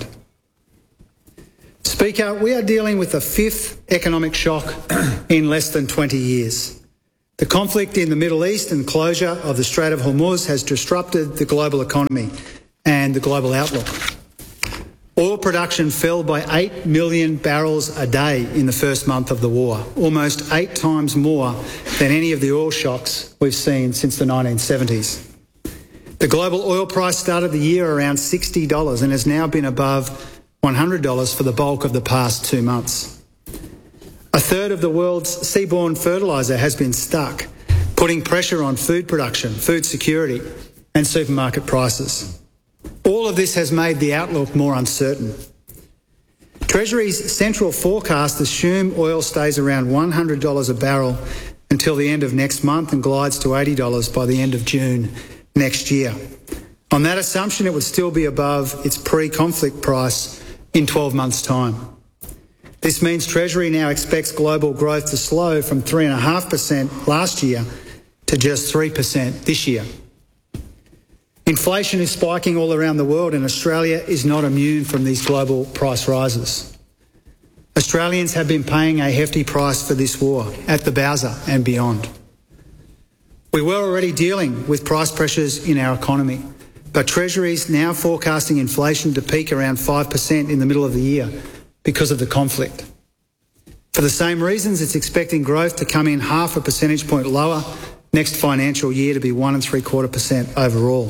Speaker, we are dealing with the fifth economic shock in less than twenty years. The conflict in the Middle East and closure of the Strait of Hormuz has disrupted the global economy and the global outlook. Oil production fell by eight million barrels a day in the first month of the war, almost eight times more than any of the oil shocks we've seen since the nineteen seventies. The global oil price started the year around sixty dollars and has now been above one hundred dollars for the bulk of the past two months. A third of the world's seaborne fertiliser has been stuck, putting pressure on food production, food security and supermarket prices. All of this has made the outlook more uncertain. Treasury's central forecast assume oil stays around one hundred dollars a barrel until the end of next month and glides to eighty dollars by the end of June next year. On that assumption, it would still be above its pre-conflict price in twelve months' time. This means Treasury now expects global growth to slow from three point five percent last year to just three percent this year. Inflation is spiking all around the world and Australia is not immune from these global price rises. Australians have been paying a hefty price for this war at the Bowser and beyond. We were already dealing with price pressures in our economy, but Treasury is now forecasting inflation to peak around five percent in the middle of the year because of the conflict. For the same reasons, it's expecting growth to come in half a percentage point lower next financial year to be one and three quarter percent overall.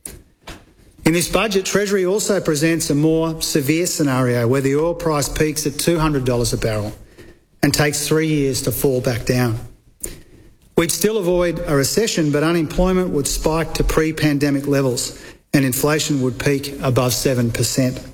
In this budget, Treasury also presents a more severe scenario where the oil price peaks at two hundred dollars a barrel and takes three years to fall back down. We'd still avoid a recession, but unemployment would spike to pre-pandemic levels and inflation would peak above seven percent.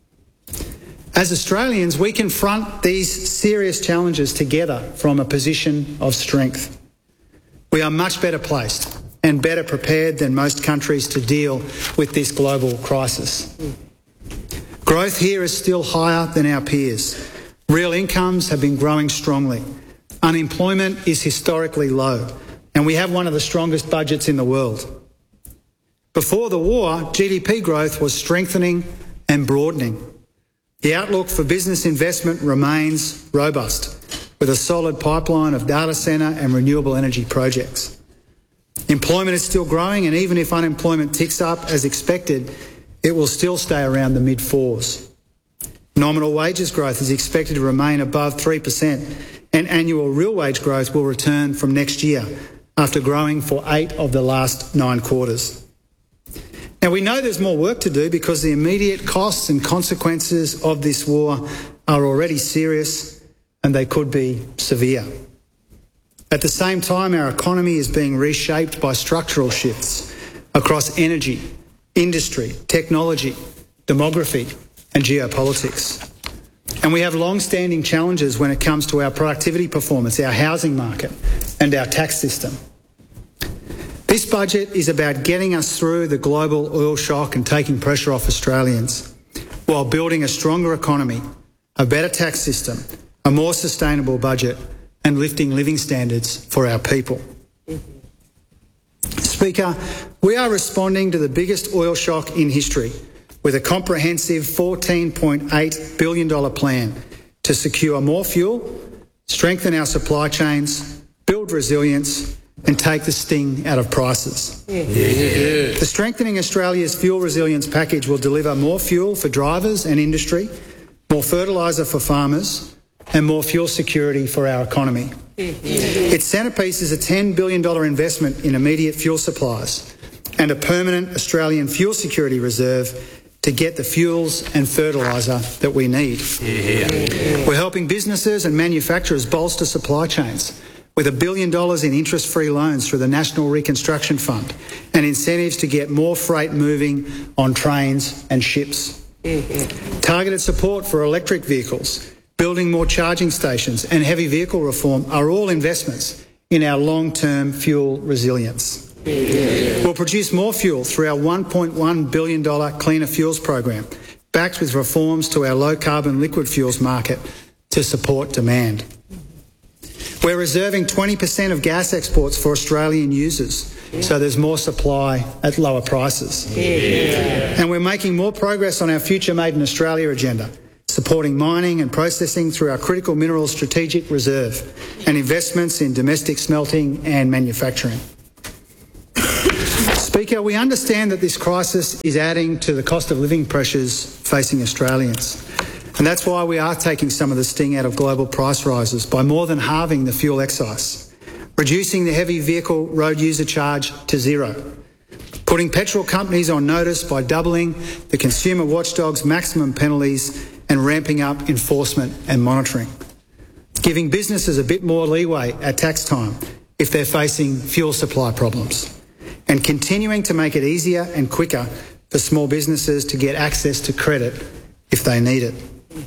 As Australians, we confront these serious challenges together from a position of strength. We are much better placed and better prepared than most countries to deal with this global crisis. Growth here is still higher than our peers. Real incomes have been growing strongly. Unemployment is historically low, and we have one of the strongest budgets in the world. Before the war, G D P growth was strengthening and broadening. The outlook for business investment remains robust, with a solid pipeline of data centre and renewable energy projects. Employment is still growing, and even if unemployment ticks up as expected, it will still stay around the mid-fours. Nominal wages growth is expected to remain above three percent, and annual real wage growth will return from next year after growing for eight of the last nine quarters. Now, we know there's more work to do because the immediate costs and consequences of this war are already serious and they could be severe. At the same time, our economy is being reshaped by structural shifts across energy, industry, technology, demography and geopolitics. And we have long-standing challenges when it comes to our productivity performance, our housing market and our tax system. This budget is about getting us through the global oil shock and taking pressure off Australians while building a stronger economy, a better tax system, a more sustainable budget and lifting living standards for our people. Speaker, we are responding to the biggest oil shock in history with a comprehensive fourteen point eight billion dollars plan to secure more fuel, strengthen our supply chains, build resilience and take the sting out of prices. Yeah. Yeah. The Strengthening Australia's Fuel Resilience package will deliver more fuel for drivers and industry, more fertiliser for farmers and more fuel security for our economy. Yeah. Its centrepiece is a ten billion dollars investment in immediate fuel supplies and a permanent Australian fuel security reserve to get the fuels and fertiliser that we need. Yeah. We're helping businesses and manufacturers bolster supply chains with a billion dollars in interest-free loans through the National Reconstruction Fund and incentives to get more freight moving on trains and ships. Mm-hmm. Targeted support for electric vehicles, building more charging stations and heavy vehicle reform are all investments in our long-term fuel resilience. Mm-hmm. We'll produce more fuel through our one point one billion dollars Cleaner Fuels program, backed with reforms to our low-carbon liquid fuels market to support demand. We're reserving twenty percent of gas exports for Australian users, so there's more supply at lower prices. Yeah. And we're making more progress on our Future Made in Australia agenda, supporting mining and processing through our critical minerals strategic reserve and investments in domestic smelting and manufacturing. Speaker, we understand that this crisis is adding to the cost of living pressures facing Australians. And that's why we are taking some of the sting out of global price rises by more than halving the fuel excise, reducing the heavy vehicle road user charge to zero, putting petrol companies on notice by doubling the consumer watchdog's maximum penalties and ramping up enforcement and monitoring, giving businesses a bit more leeway at tax time if they're facing fuel supply problems, and continuing to make it easier and quicker for small businesses to get access to credit if they need it.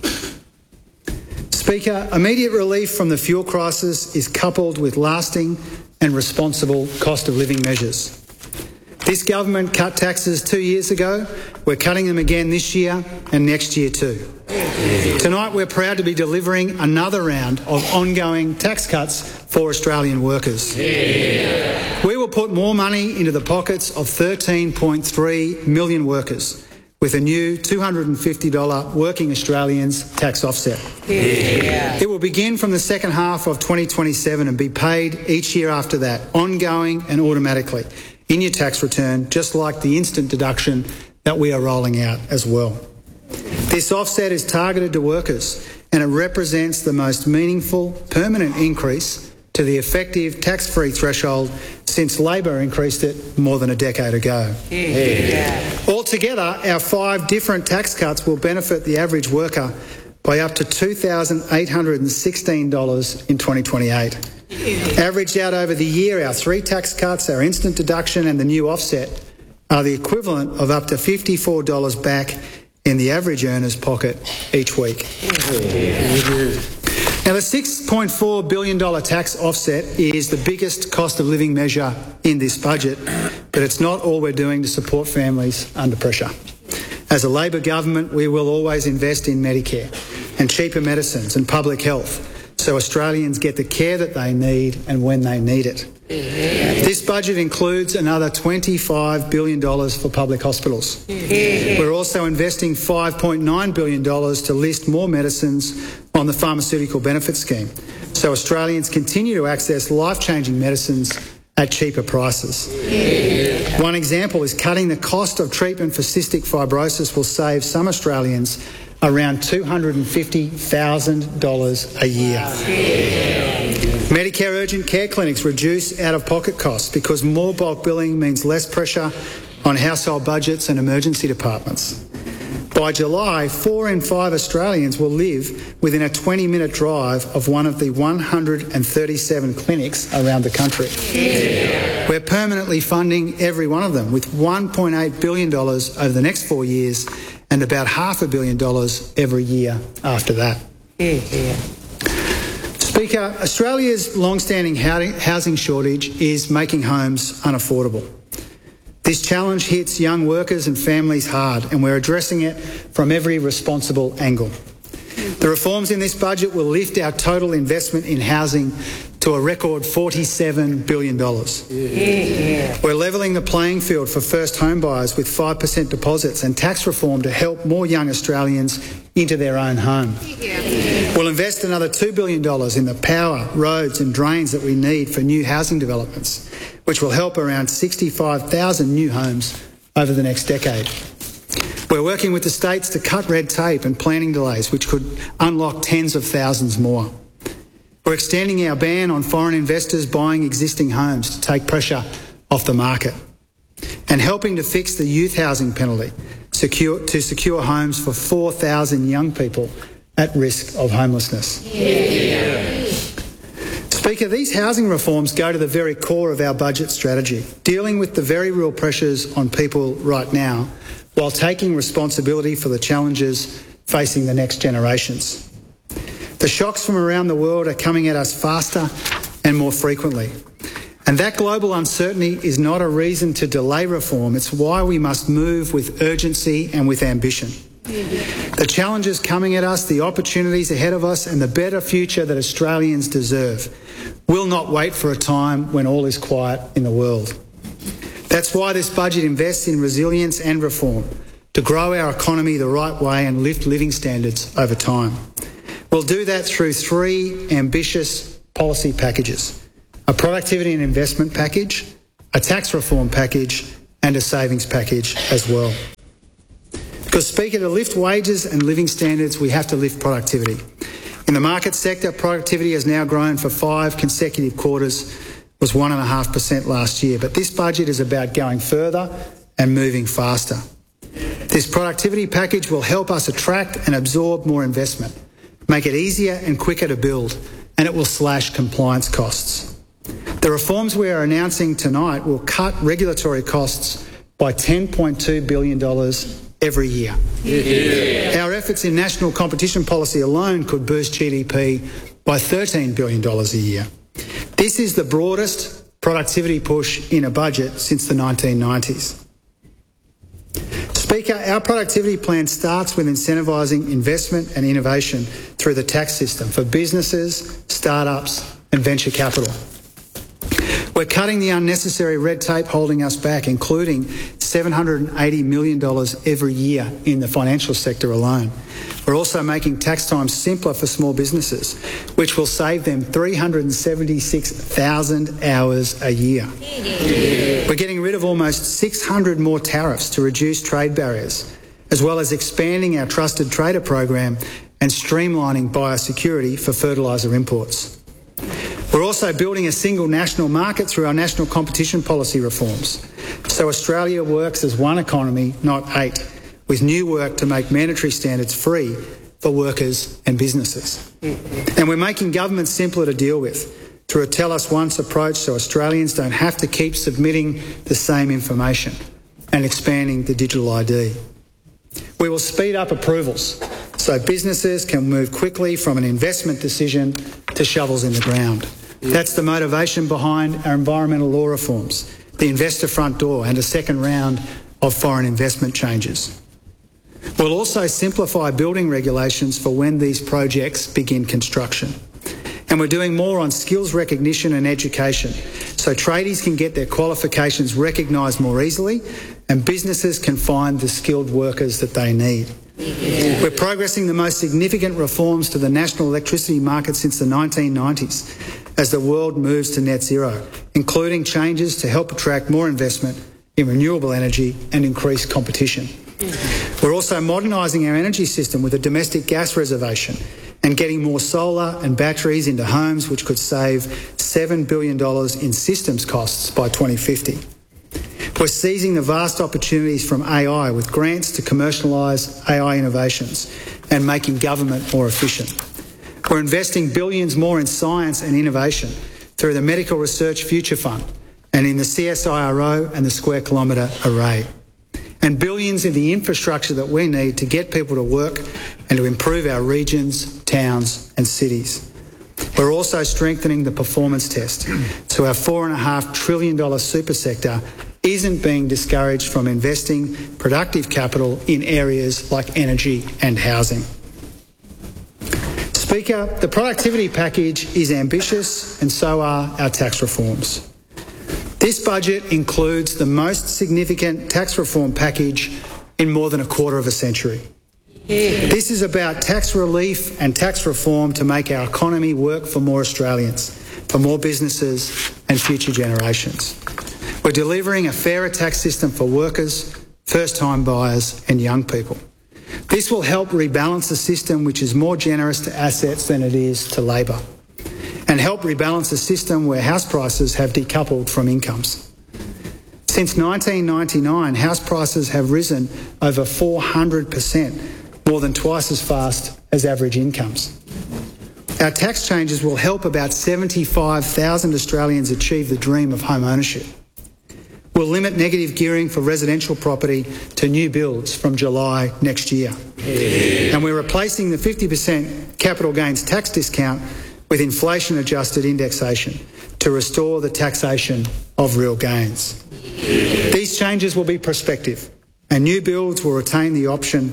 Speaker, immediate relief from the fuel crisis is coupled with lasting and responsible cost of living measures. This government cut taxes two years ago. We're cutting them again this year and next year too. Tonight we're proud to be delivering another round of ongoing tax cuts for Australian workers. Yeah. We will put more money into the pockets of thirteen point three million workers with a new two hundred fifty dollars Working Australians tax offset. Yeah. It will begin from the second half of twenty twenty-seven and be paid each year after that, ongoing and automatically, in your tax return, just like the instant deduction that we are rolling out as well. This offset is targeted to workers and it represents the most meaningful, permanent increase to the effective tax-free threshold since Labor increased it more than a decade ago. Yeah. Altogether, our five different tax cuts will benefit the average worker by up to two thousand eight hundred sixteen dollars in twenty twenty-eight. Yeah. Averaged out over the year, our three tax cuts, our instant deduction and the new offset are the equivalent of up to fifty-four dollars back in the average earner's pocket each week. Yeah. Now, the six point four billion dollars tax offset is the biggest cost of living measure in this budget, but it's not all we're doing to support families under pressure. As a Labor government, we will always invest in Medicare and cheaper medicines and public health so Australians get the care that they need and when they need it. Yeah. This budget includes another twenty-five billion dollars for public hospitals. Yeah. We're also investing five point nine billion dollars to list more medicines on the pharmaceutical benefit scheme so Australians continue to access life-changing medicines at cheaper prices. Yeah. One example is cutting the cost of treatment for cystic fibrosis will save some Australians around two hundred fifty thousand dollars a year. Yeah. Medicare urgent care clinics reduce out-of-pocket costs because more bulk billing means less pressure on household budgets and emergency departments. By July, four in five Australians will live within a twenty-minute drive of one of the one hundred thirty-seven clinics around the country. Yeah. We're permanently funding every one of them with one point eight billion dollars over the next four years and about half a billion dollars every year after that. Yeah. Speaker, Australia's long-standing housing shortage is making homes unaffordable. This challenge hits young workers and families hard, and we're addressing it from every responsible angle. The reforms in this budget will lift our total investment in housing to a record forty-seven billion dollars. Yeah. We're levelling the playing field for first home buyers with five percent deposits and tax reform to help more young Australians into their own home. Yeah. We'll invest another two billion dollars in the power, roads and drains that we need for new housing developments, which will help around sixty-five thousand new homes over the next decade. We're working with the states to cut red tape and planning delays, which could unlock tens of thousands more. We're extending our ban on foreign investors buying existing homes to take pressure off the market and helping to fix the youth housing penalty secure, to secure homes for four thousand young people at risk of homelessness. Yeah. Speaker, these housing reforms go to the very core of our budget strategy, dealing with the very real pressures on people right now while taking responsibility for the challenges facing the next generations. The shocks from around the world are coming at us faster and more frequently. And that global uncertainty is not a reason to delay reform. It's why we must move with urgency and with ambition. The challenges coming at us, the opportunities ahead of us, and the better future that Australians deserve will not wait for a time when all is quiet in the world. That's why this budget invests in resilience and reform to grow our economy the right way and lift living standards over time. We'll do that through three ambitious policy packages: a productivity and investment package, a tax reform package, and a savings package as well. Because, Speaker, to lift wages and living standards, we have to lift productivity. In the market sector, productivity has now grown for five consecutive quarters, was one point five percent last year. But this budget is about going further and moving faster. This productivity package will help us attract and absorb more investment, make it easier and quicker to build, and it will slash compliance costs. The reforms we are announcing tonight will cut regulatory costs by ten point two billion dollars every year. Yeah. Our efforts in national competition policy alone could boost G D P by thirteen billion dollars a year. This is the broadest productivity push in a budget since the nineteen nineties. Speaker, our productivity plan starts with incentivising investment and innovation through the tax system for businesses, startups and venture capital. We're cutting the unnecessary red tape holding us back, including seven hundred eighty million dollars every year in the financial sector alone. We're also making tax time simpler for small businesses, which will save them three hundred seventy-six thousand hours a year. We're getting rid of almost six hundred more tariffs to reduce trade barriers, as well as expanding our Trusted Trader program and streamlining biosecurity for fertiliser imports. We're also building a single national market through our national competition policy reforms, so Australia works as one economy, not eight, with new work to make mandatory standards free for workers and businesses. And we're making government simpler to deal with through a tell us once approach so Australians don't have to keep submitting the same information, and expanding the digital I D. We will speed up approvals so businesses can move quickly from an investment decision to shovels in the ground. That's the motivation behind our environmental law reforms, the investor front door and a second round of foreign investment changes. We'll also simplify building regulations for when these projects begin construction. And we're doing more on skills recognition and education so tradies can get their qualifications recognised more easily and businesses can find the skilled workers that they need. We're progressing the most significant reforms to the national electricity market since the nineteen nineties as the world moves to net zero, including changes to help attract more investment in renewable energy and increase competition. We're also modernising our energy system with a domestic gas reservation and getting more solar and batteries into homes, which could save seven billion dollars in systems costs by twenty fifty. We're seizing the vast opportunities from A I with grants to commercialise A I innovations and making government more efficient. We're investing billions more in science and innovation through the Medical Research Future Fund and in the C S I R O and the Square Kilometre Array. And billions in the infrastructure that we need to get people to work and to improve our regions, towns and cities. We're also strengthening the performance test so our four point five trillion dollars super sector isn't being discouraged from investing productive capital in areas like energy and housing. Speaker, the productivity package is ambitious and so are our tax reforms. This budget includes the most significant tax reform package in more than a quarter of a century. Yeah. This is about tax relief and tax reform to make our economy work for more Australians, for more businesses and future generations. We're delivering a fairer tax system for workers, first-time buyers and young people. This will help rebalance the system which is more generous to assets than it is to labour, and help rebalance a system where house prices have decoupled from incomes. Since nineteen ninety-nine, house prices have risen over four hundred percent, more than twice as fast as average incomes. Our tax changes will help about seventy-five thousand Australians achieve the dream of home ownership. We'll limit negative gearing for residential property to new builds from July next year. Yeah. And we're replacing the fifty percent capital gains tax discount with inflation-adjusted indexation to restore the taxation of real gains. Yeah. These changes will be prospective, and new builds will retain the option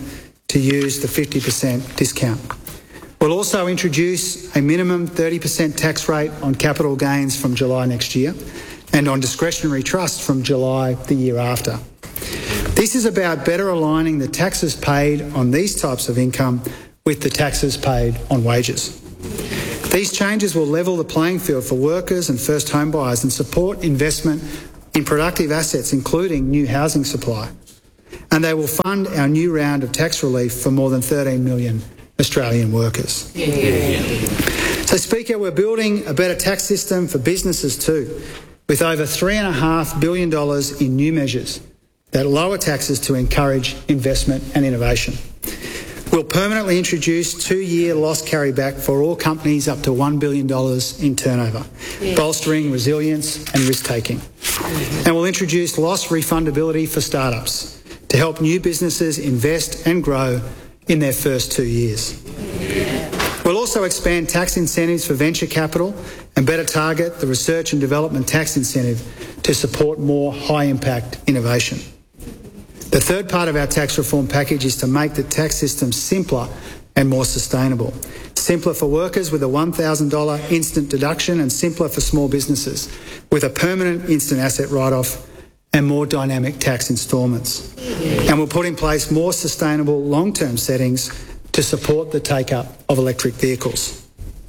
to use the fifty percent discount. We'll also introduce a minimum thirty percent tax rate on capital gains from July next year and on discretionary trusts from July the year after. This is about better aligning the taxes paid on these types of income with the taxes paid on wages. These changes will level the playing field for workers and first home buyers and support investment in productive assets, including new housing supply. And they will fund our new round of tax relief for more than thirteen million Australian workers. Yeah. So, Speaker, we're building a better tax system for businesses too, with over three point five billion dollars in new measures that lower taxes to encourage investment and innovation. We'll permanently introduce two-year loss carryback for all companies up to one billion dollars in turnover, yeah. bolstering resilience and risk-taking. Mm-hmm. And we'll introduce loss refundability for startups to help new businesses invest and grow in their first two years. Yeah. We'll also expand tax incentives for venture capital and better target the research and development tax incentive to support more high-impact innovation. The third part of our tax reform package is to make the tax system simpler and more sustainable. Simpler for workers with a one thousand dollars instant deduction and simpler for small businesses with a permanent instant asset write-off and more dynamic tax instalments. And we'll put in place more sustainable long-term settings to support the take-up of electric vehicles.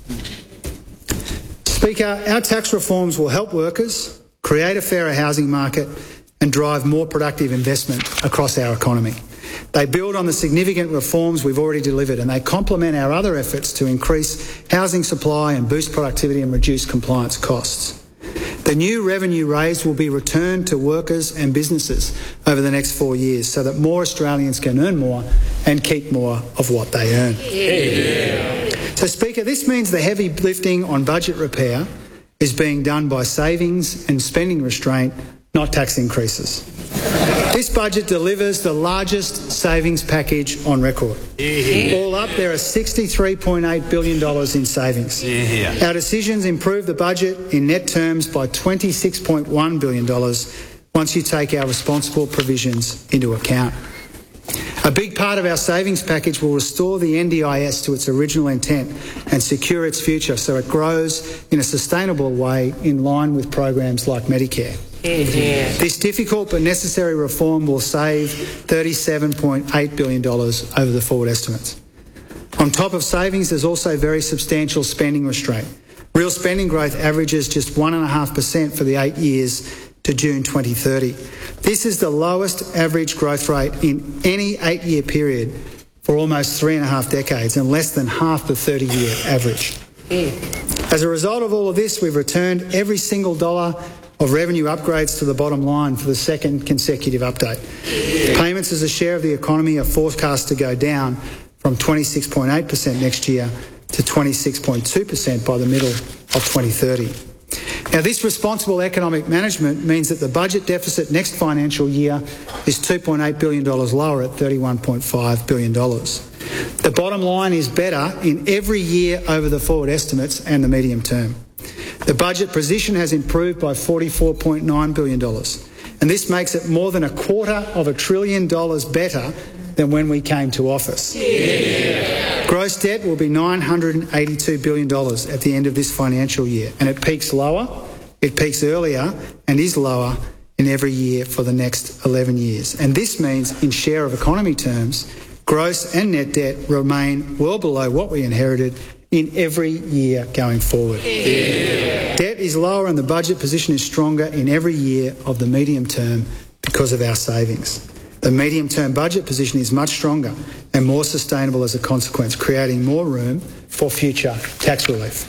Speaker, our tax reforms will help workers, create a fairer housing market and drive more productive investment across our economy. They build on the significant reforms we've already delivered and they complement our other efforts to increase housing supply and boost productivity and reduce compliance costs. The new revenue raised will be returned to workers and businesses over the next four years so that more Australians can earn more and keep more of what they earn. Yeah. So, Speaker, this means the heavy lifting on budget repair is being done by savings and spending restraint, not tax increases. This budget delivers the largest savings package on record. Yeah. All up, there are sixty-three point eight billion dollars in savings. Yeah. Our decisions improve the budget in net terms by twenty-six point one billion dollars once you take our responsible provisions into account. A big part of our savings package will restore the N D I S to its original intent and secure its future so it grows in a sustainable way in line with programs like Medicare. Yeah. This difficult but necessary reform will save thirty-seven point eight billion dollars over the forward estimates. On top of savings, there's also very substantial spending restraint. Real spending growth averages just one point five percent for the eight years to June twenty thirty. This is the lowest average growth rate in any eight-year period for almost three and a half decades and less than half the thirty-year average. Yeah. As a result of all of this, we've returned every single dollar of revenue upgrades to the bottom line for the second consecutive update. Yeah. Payments as a share of the economy are forecast to go down from twenty-six point eight percent next year to twenty-six point two percent by the middle of twenty thirty. Now, this responsible economic management means that the budget deficit next financial year is two point eight billion dollars lower at thirty-one point five billion dollars. The bottom line is better in every year over the forward estimates and the medium term. The budget position has improved by forty-four point nine billion dollars, and this makes it more than a quarter of a trillion dollars better than when we came to office. Yeah. Gross debt will be nine hundred eighty-two billion dollars at the end of this financial year, and it peaks lower, it peaks earlier, and is lower in every year for the next eleven years. And this means, in share of economy terms, gross and net debt remain well below what we inherited in every year going forward. Yeah. Debt is lower and the budget position is stronger in every year of the medium term because of our savings. The medium-term budget position is much stronger and more sustainable as a consequence, creating more room for future tax relief.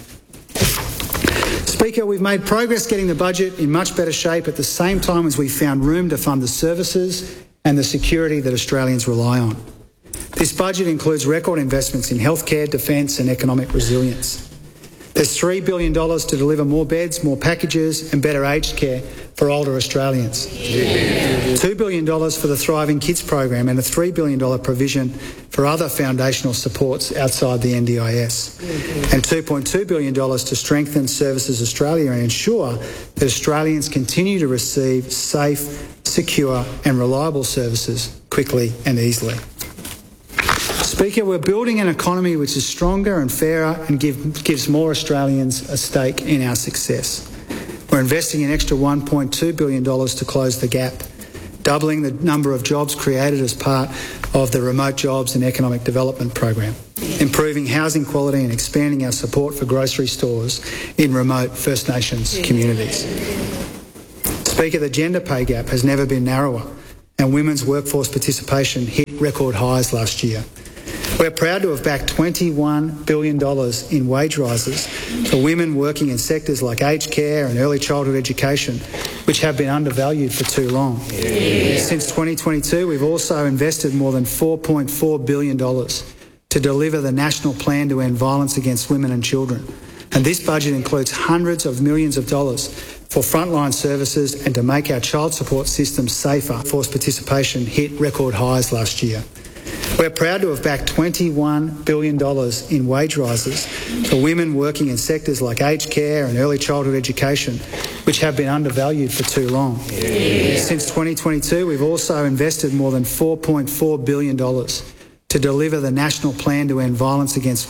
Speaker, we've made progress getting the budget in much better shape at the same time as we found room to fund the services and the security that Australians rely on. This budget includes record investments in healthcare, defence and economic resilience. There's three billion dollars to deliver more beds, more packages and better aged care for older Australians. Yeah. two billion dollars for the Thriving Kids program and a three billion dollars provision for other foundational supports outside the N D I S. Yeah. And two point two billion dollars to strengthen Services Australia and ensure that Australians continue to receive safe, secure and reliable services quickly and easily. Speaker, we're building an economy which is stronger and fairer and give, gives more Australians a stake in our success. We're investing an extra one point two billion dollars to close the gap, doubling the number of jobs created as part of the Remote Jobs and Economic Development Program, improving housing quality and expanding our support for grocery stores in remote First Nations communities. Speaker, the gender pay gap has never been narrower, and women's workforce participation hit record highs last year. We're proud to have backed twenty-one billion dollars in wage rises for women working in sectors like aged care and early childhood education, which have been undervalued for too long. Yeah. Since twenty twenty-two, we've also invested more than four point four billion dollars to deliver the National Plan to End Violence Against Women and Children. And this budget includes hundreds of millions of dollars for frontline services and to make our child support system safer. Force participation hit record highs last year. We're proud to have backed twenty-one billion dollars in wage rises for women working in sectors like aged care and early childhood education, which have been undervalued for too long. Yeah. Since twenty twenty-two, we've also invested more than four point four billion dollars to deliver the National Plan to End Violence Against